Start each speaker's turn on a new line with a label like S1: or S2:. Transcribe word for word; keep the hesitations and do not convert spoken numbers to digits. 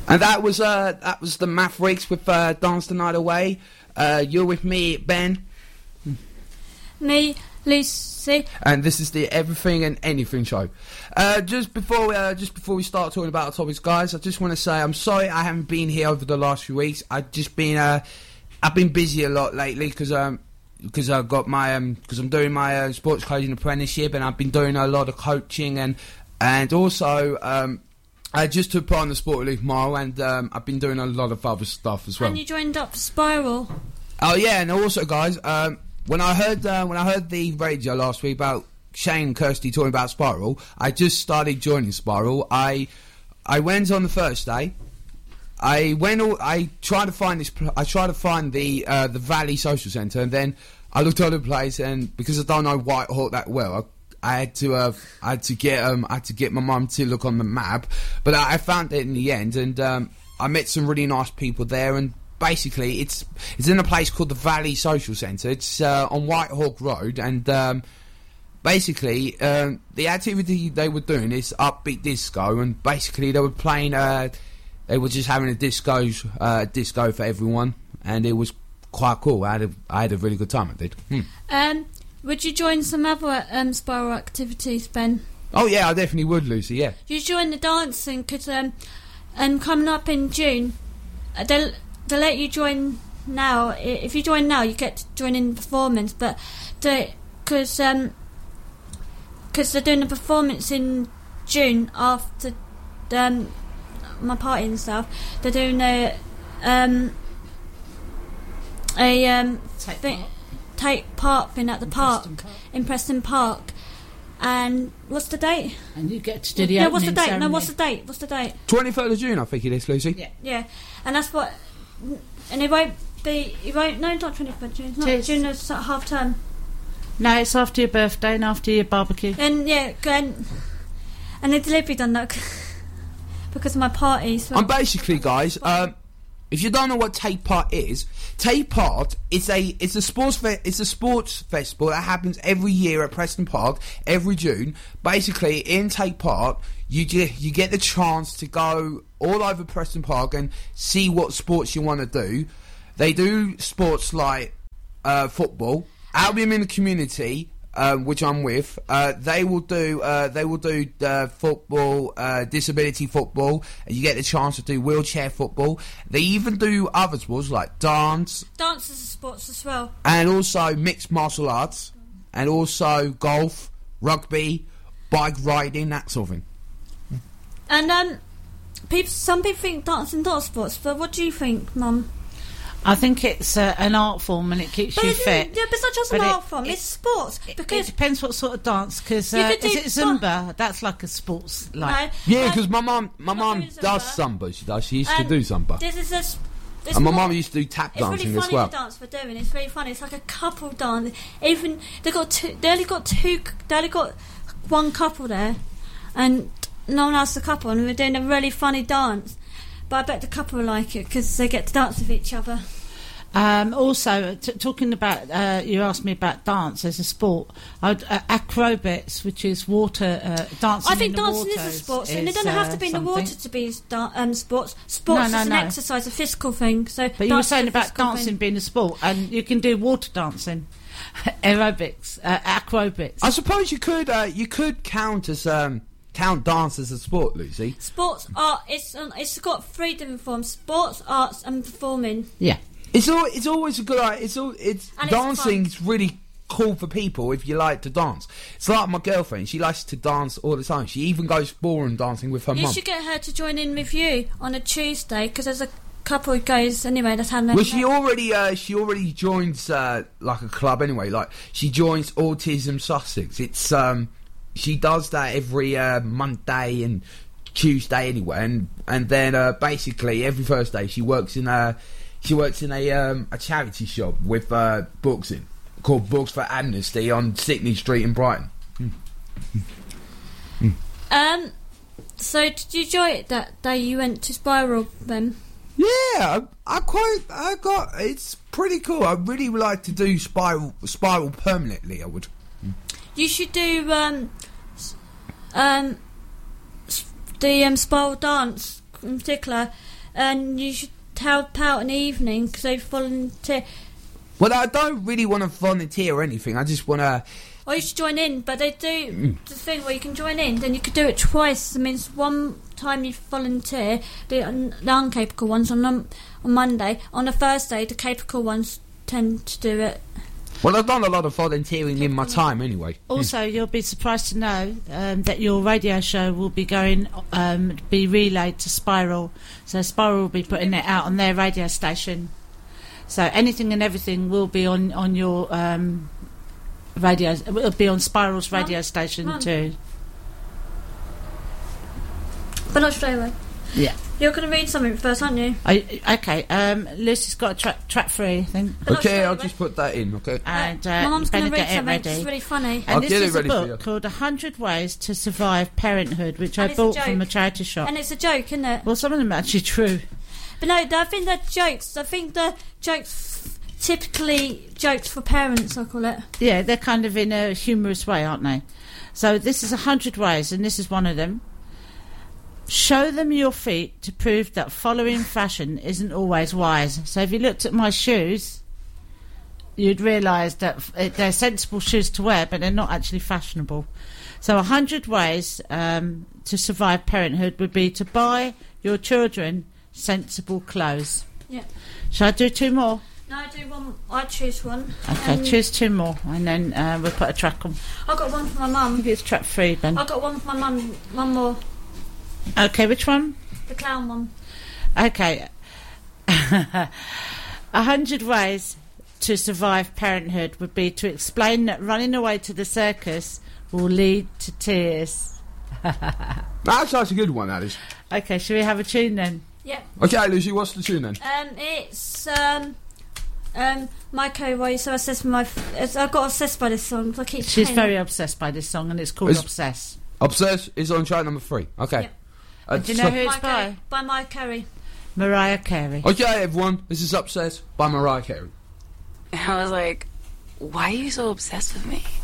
S1: And that was uh, that was the Mavericks with uh, Dance the Night Away. Uh, you're with me, Ben.
S2: Me, Lucy.
S1: And this is the Everything and Anything show. Uh, just before uh, just before we start talking about our topics, guys, I just want to say I'm sorry I haven't been here over the last few weeks. I've just been uh, I've been busy a lot lately because um because I've got my um because I'm doing my uh, sports coaching apprenticeship, and I've been doing a lot of coaching and and also um. I just took part in the Sport League Mile, and um, I've been doing a lot of other stuff as well.
S2: And you joined up for Spiral.
S1: Oh yeah, and also, guys, um, when I heard uh, when I heard the radio last week about Shane and Kirsty talking about Spiral, I just started joining Spiral. I I went on the first day. I went. All, I tried to find this. I tried to find the uh, the Valley Social Centre, and then I looked at the place, and because I don't know Whitehall that well, I, I had to, uh, I had to get, um, I had to get my mum to look on the map, but I, I found it in the end, and um, I met some really nice people there. And basically, it's it's in a place called the Valley Social Centre. It's uh, on Whitehawk Road, and um, basically, um, the activity they were doing is upbeat disco, and basically they were playing, uh, they were just having a disco, uh, disco for everyone, and it was quite cool. I had a, I had a really good time. I did. Hmm.
S2: Um. Would you join some other um, Spiral activities, Ben?
S1: Oh yeah, I definitely would, Lucy, yeah.
S2: You join the dancing, because um, um, coming up in June, uh, they'll, they'll let you join now. I- If you join now, you get to join in the performance, but because um, cause they're doing a performance in June after um, my party and stuff, they're doing a, um, a um,
S3: Take
S2: thing,
S3: part.
S2: take part thing at the
S3: In
S2: park,
S3: Preston Park.
S2: in Preston Park. And what's the date?
S3: And you get to do the
S2: no, what's the
S3: opening
S2: date?
S3: ceremony.
S2: No, what's the date? What's the date?
S1: twenty-third of June, I think it is, Lucy.
S3: Yeah.
S2: Yeah, and that's what. And it won't be. It won't. No, not twenty-third of June. It's not
S3: It is.
S2: June. It's half term.
S3: No, it's after your birthday and after your barbecue.
S2: And yeah, and and the delivery done that because of my party. So
S1: And basically, guys, um, if you don't know what Take Part is, Take Part is a it's a sports fe- it's a sports festival that happens every year at Preston Park every June. Basically, in Take Part, you get you get the chance to go all over Preston Park and see what sports you want to do. They do sports like uh, football. Albion in the Community, um, which I'm with, uh, they will do uh, they will do uh, football, uh, disability football, and you get the chance to do wheelchair football. They even do other sports like dance,
S2: dance is a sports as well.
S1: and also mixed martial arts, and also golf, rugby, bike riding, that sort of thing.
S2: And um, people. Some people think dancing not sports, but what do you think, Mum?
S3: I think it's uh, an art form and it keeps
S2: But
S3: you
S2: it-
S3: fit.
S2: Yeah, but it's not just
S3: But
S2: an
S3: it-
S2: art form.
S3: it-
S2: It's sports
S3: It,
S2: because
S3: it depends what sort of dance, because
S2: You
S3: uh,
S2: could do
S3: is it
S2: dan-
S3: Zumba? That's like a sports, like.
S2: no,
S1: Yeah,
S2: uh,
S1: because my mum my
S2: not
S1: mum
S2: doing
S1: does
S2: Zumba.
S1: Zumba. She does. She used
S2: And
S1: to do Zumba,
S2: This is a. s- This
S1: and my
S2: what-
S1: mum used to do tap
S2: It's really
S1: dancing
S2: funny
S1: as well.
S2: the dance we're doing. It's really funny. It's like a couple dance. Even they got two. They only got two. They only got one couple there, and no one else a couple. And we're doing a really funny dance. But I bet the couple will like it because they get to dance with each other.
S3: Um, also, t- talking about, uh, you asked me about dance as a sport. I'd, uh, acrobats, which is water uh, dancing.
S2: I think
S3: in the
S2: dancing
S3: water
S2: is a sport, and it
S3: is,
S2: doesn't have
S3: uh,
S2: to be in the
S3: something.
S2: water to be da- um, sports. Sports
S3: No, no,
S2: is an
S3: no.
S2: exercise, a physical thing. So,
S3: But you were
S2: dance is
S3: saying
S2: a
S3: about
S2: physical
S3: dancing
S2: thing.
S3: being a sport, and you can do water dancing, aerobics, uh, acrobats.
S1: I suppose you could uh, you could count as um, count dance as a sport, Lucy.
S2: Sports art. It's um, it's got three different forms: sports, arts, and performing.
S3: Yeah.
S1: It's all. It's always a good idea. It's all. It's
S2: And it's
S1: dancing's really cool for people if you like to dance. It's like my girlfriend. She likes to dance all the time. She even goes ballroom dancing with her
S2: You
S1: mum.
S2: should get her to join in with you on a Tuesday because there's a couple who goes anyway. That's how they.
S1: Well, she already. Uh, she already joins uh, like a club anyway. Like she joins Autism Sussex. It's um. She does that every uh, Monday and Tuesday anyway, and and then uh, basically every Thursday she works in a. She works in a um, a charity shop with uh, books in called Books for Amnesty on Sydney Street in Brighton.
S2: Um. So did you enjoy it that day you went to Spiral then?
S1: Yeah, I, I quite I got it's pretty cool. I really would like to do Spiral Spiral permanently. I would.
S2: You should do um, s- um, s- the um, Spiral dance in particular and you should help out in the evening because they volunteer.
S1: Well, I don't really want to volunteer or anything. I just want to.
S2: Or you should join in, but they do mm. the thing where you can join in. Then you could do it twice. I mean, it's one time you volunteer, the, the uncapable ones on on Monday. On the Thursday, the capable ones tend to do it.
S1: Well, I've done a lot of volunteering in my time anyway.
S3: Also, you'll be surprised to know um, that your radio show will be going, um, be relayed to Spiral. So Spiral will be putting it out on their radio station. So anything and everything will be on, on your um, radio. It'll be on Spiral's radio Mum, station Mum. too.
S2: But not straight away.
S3: Yeah.
S2: You're going to read something first, aren't you?
S3: I, okay. Um, Lucy's got a track track three, I think.
S1: Okay, I'll just put that in. Okay.
S3: And uh,
S2: my mum's going to read
S3: get
S2: something.
S3: It ready.
S2: It's really funny.
S3: And
S1: I'll
S3: this
S1: get
S3: is
S1: it ready
S3: a
S1: for you.
S3: book called one hundred Ways to Survive Parenthood, which
S2: And
S3: I
S2: it's a
S3: bought
S2: joke.
S3: from a charity shop.
S2: And it's a joke, isn't it?
S3: Well, some of them are actually true.
S2: But no, I think they're jokes. I think they're jokes, typically jokes for parents, I call it.
S3: Yeah, they're kind of in a humorous way, aren't they? So this is one hundred ways, and this is one of them. Show them your feet to prove that following fashion isn't always wise. So if you looked at my shoes, you'd realise that f- they're sensible shoes to wear, but they're not actually fashionable. So one hundred ways um, to survive parenthood would be to buy your children sensible clothes.
S2: Yeah.
S3: Shall I do two more?
S2: No, I do one. I choose one.
S3: Okay,
S2: Um,
S3: choose two more, and then uh, we'll put a track on.
S2: I got one for my
S3: I
S2: mum.
S3: think it's track three, Ben.
S2: I got one for my mum. One more.
S3: Okay, which one?
S2: The clown one.
S3: Okay. A hundred ways to survive parenthood would be to explain that running away to the circus will lead to tears.
S1: That's, that's a good one, that is.
S3: Okay, shall we have a tune then?
S2: Yeah.
S1: Okay, Lucy, what's the tune then?
S2: Um, it's um, um, my co-why so obsessed with my. F- I got obsessed by this song. I keep
S3: She's
S2: saying
S3: very
S2: it.
S3: obsessed by this song, and it's called
S1: It's-
S3: Obsess.
S1: Obsessed is on track number three. Okay.
S2: Yeah.
S1: Uh,
S3: Do you know
S1: so-
S3: who it's
S2: My
S3: by?
S2: Carey, by Mariah Carey.
S3: Mariah Carey.
S1: Okay, everyone, this is Obsessed by Mariah Carey.
S4: And I was like, why are you so obsessed with me?